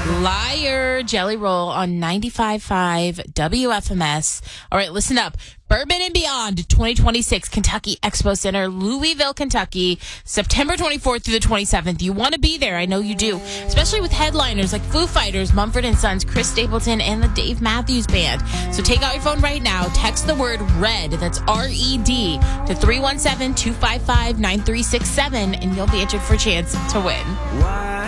Liar Jelly Roll on 95.5 WFMS. All right, listen up. Bourbon and Beyond 2026 Kentucky Expo Center, Louisville, Kentucky, September 24th through the 27th. You want to be there. I know you do, especially with headliners like Foo Fighters, Mumford & Sons, Chris Stapleton, and the Dave Matthews Band. So take out your phone right now. Text the word RED, that's R-E-D, to 317-255-9367, and you'll be entered for a chance to win. Why